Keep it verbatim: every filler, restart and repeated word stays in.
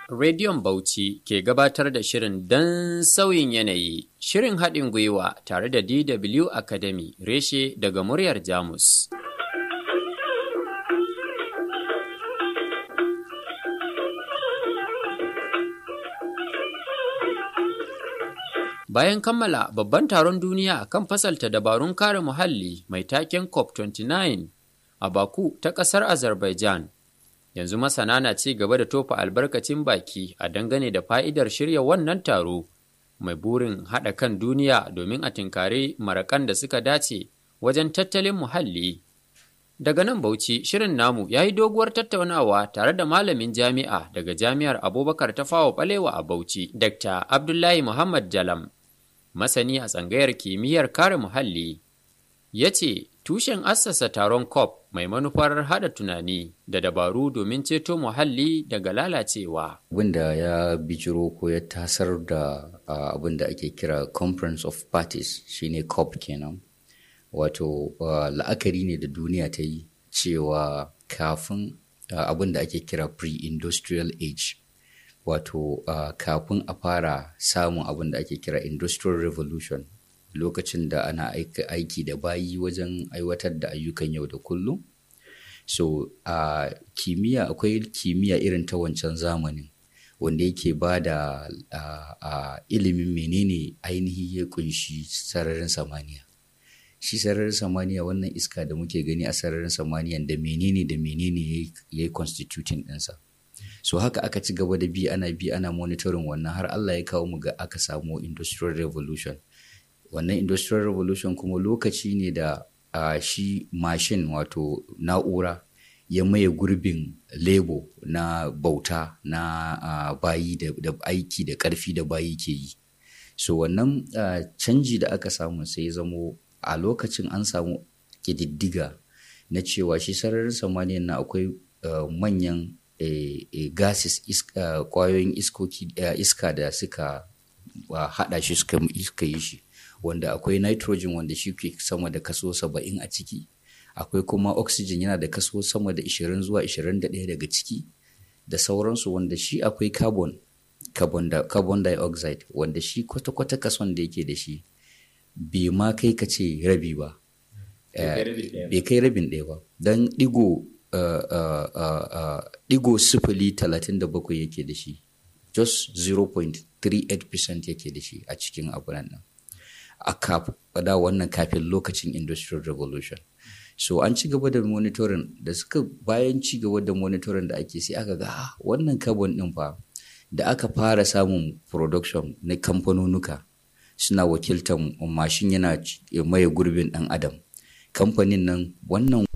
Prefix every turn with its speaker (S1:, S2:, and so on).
S1: Rediyon Bauchi ke gabatar da shirin don sauyin yanayi, shirin haɗin gwiwa tare da D W Academy reshe daga muryar Jamus. Bayan kammala babban taron duniya kan fasalta dabarun kare muhalli mai taken COP twenty nine a Baku ta ƙasar Azerbaijan, yanzu masana na ci gaba da tofa albarkacin baki a dangane da fa'idar shirya wannan taro mai burin haɗa kan duniya domin a tinkari marakan da suka dace wajen tattalin muhalli. Daga nan Bauchi, shirin namu ya yi doguwar tattaunawa tare da malamin jami'a daga Jami'ar Abubakar Tafawa Balewa a Bauchi, Dakta Abdullahi Muhammad Jalam, masani a tsangayar kimiyyar kare muhalli. Ya ce, tushen assasa taron COP mai manufar haɗa tunani da dabaru domin ceto muhalli daga lalacewa.
S2: Abin da ya bijiro ko ya tasar da uh, abin da ake kira Conference of Parties shine COP kenan. Wato uh, la'akari ne da duniya ta yi cewa kafin uh, abin da ake kira pre-industrial age, wato uh, kafin a fara samun abin da ake kira industrial revolution, lokacin da ana aiki da bayi wajen aiwatar da ayyukan yau da kullum. So a uh, kimiyya, akwai kimiyya irin ta wancan zamanin wanda yake ba da uh, uh, ilimin menene ainihi ya kunshi sararin samaniya. Shi sararin samaniya, wannan iska da muke gani a sararin samaniyan, da menene da menene ya yi constituting ɗinsa. So haka aka ci gaba da bi ana bi ana monitoring wannan har Allah ya kawo mu ga aka samu industrial revolution. Wannan industrial revolution kuma lokaci ne da uh, shi mashin, wato na'ura, ya maye gurbin lebo na bauta na uh, bayi da, da aiki da ƙarfi da bayi ke yi. So wannan uh, canji da aka samu sai zamo a lokacin an samu ƙididdiga na cewa shi sararin samaniyan na akwai uh, manyan uh, uh, gases, uh, ƙwayoyin iskoki, uh, iska da suka uh, haɗa shi suka, suka yi shi. Wanda akwai nitrogen wanda shi ke sama da kaso saba'in a ciki, akwai kuma oxygen yana da kaso sama da ishirin zuwa ishirin da ɗaya daga ciki, da sauransu, wanda shi akwai carbon, carbon, di- carbon dioxide wanda shi kwata-kwata kason da yake da shi bai ma kai ka ce rabi ba, bai kai rabin ɗaya ba, don ɗigo uh, uh, uh, uh, ɗigo sifili talatin da bakwai yake da shi, just zero point three eight percent yake da shi a cikin abunan nan. A da wannan kafin lokacin industrial revolution. So an ci gaba da monitoring, da suka bayan ci gaba da monitoring da ake, sai aka ga ah, wannan carbon din fa da aka fara samun production na kamfanonuka suna wakiltar mashin yana maye gurbin dan adam. Kamfanin nan wannan